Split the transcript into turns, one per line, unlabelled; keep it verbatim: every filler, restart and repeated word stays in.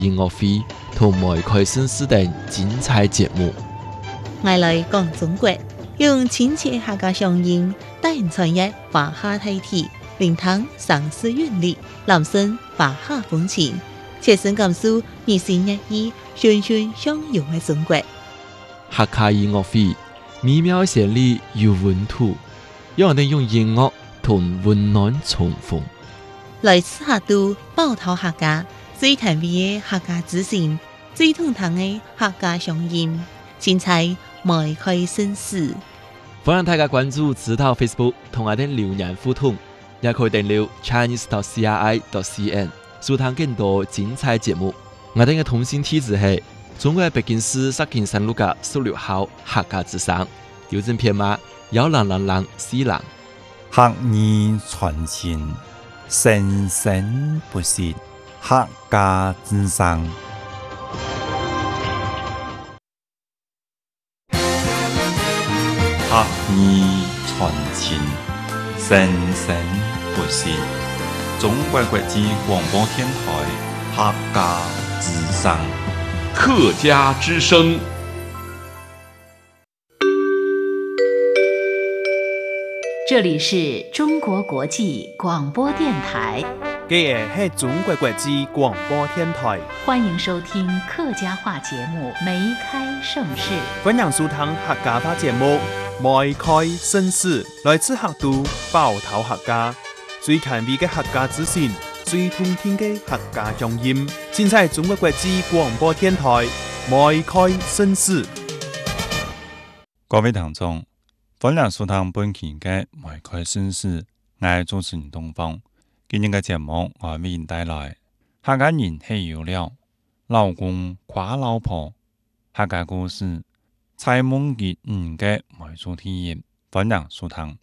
音乐会同埋开盛事等精彩节目。
我来讲中国，用亲切客家乡音带人传阅华夏大体，聆听城市韵律，揽声华夏风情，切身感受日新月异、循循相融的中国。
客家音乐会美妙旋律有温度，让我哋用音乐同温暖重逢。
来自客都包头客家，最甜美的客家之声，最通透的客家乡音，精彩迈开盛事。
欢迎大家关注指导 Facebook 同我哋留言互动，也可以登录 chinese dot c r i dot c n 收聽更多精彩節目。我哋嘅通信地址係中國北京市石景山路嘅十六號客家之聲，郵政編碼幺零零零四零。
客語傳情，生生不息，客家之聲。客語傳情，生生不息。中國國際廣播電台客家之聲。
客家之聲。
这里是中国国际广播电台，
这是中国国际广播电台，
欢迎收听客家话节目《梅开盛世》。
欢迎收听客家话节目《梅开盛世》，来自客都包头客家，最前卫的客家资讯，最通天的客家乡音，尽在中国国际广播电台《梅开盛世》。
各位聽眾，歡迎收聽本期嘅《梅開盛世》，我係主持人東方。今日嘅節目我為您帶來客家人喜有了，老公誇老婆，客家故事，猜夢結五嘅梅主體驗，歡迎收聽。